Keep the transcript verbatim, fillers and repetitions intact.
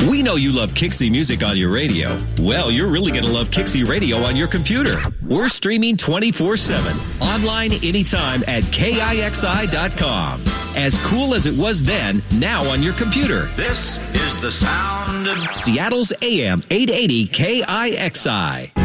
We know you love Kixie music on your radio. Well, you're really going to love Kixie Radio on your computer. We're streaming twenty-four seven, online anytime at K I X I dot com. As cool as it was then, now on your computer. This is the sound of Seattle's A M eight eighty K I X I.